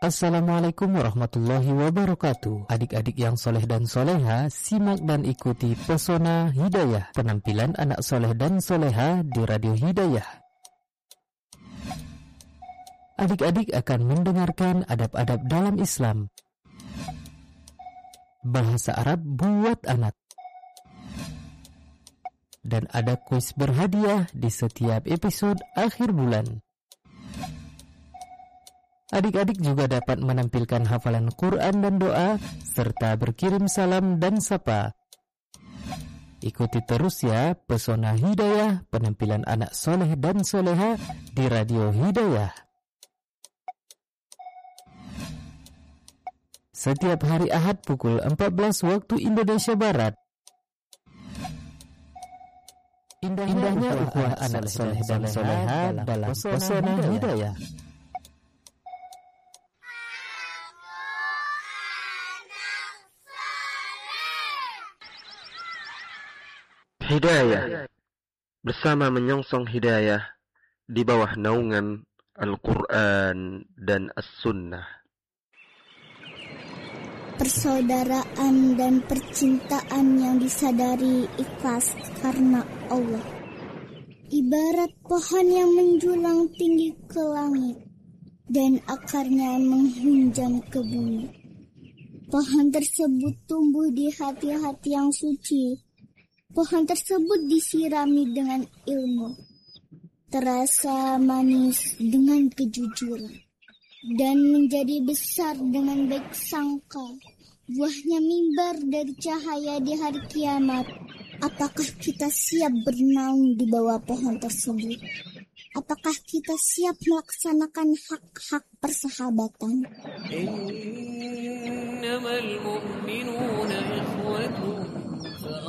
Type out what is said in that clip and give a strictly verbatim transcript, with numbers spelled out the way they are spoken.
Assalamualaikum warahmatullahi wabarakatuh. Adik-adik yang soleh dan soleha, simak dan ikuti Pesona Hidayah, penampilan anak soleh dan soleha di Radio Hidayah. Adik-adik akan mendengarkan adab-adab dalam Islam, bahasa Arab buat anak, dan ada kuis berhadiah di setiap episode akhir bulan. Adik-adik juga dapat menampilkan hafalan Quran dan doa, serta berkirim salam dan sapa. Ikuti terus ya Pesona Hidayah, penampilan anak soleh dan soleha di Radio Hidayah. Setiap hari Ahad pukul empat belas waktu Indonesia Barat. Indahnya, Indahnya ukhuwah anak soleh dan soleha dalam Pesona Hidayah. Hidayah, bersama menyongsong hidayah di bawah naungan Al-Quran dan As-Sunnah. Persaudaraan dan percintaan yang disadari ikhlas karena Allah. Ibarat pohon yang menjulang tinggi ke langit dan akarnya menghunjam ke bumi. Pohon tersebut tumbuh di hati-hati yang suci. Pohon tersebut disirami dengan ilmu, terasa manis dengan kejujuran, dan menjadi besar dengan baik sangka. Buahnya mimbar dari cahaya di hari kiamat. Apakah kita siap bernaung di bawah pohon tersebut? Apakah kita siap melaksanakan hak-hak persahabatan? إنما المؤمنون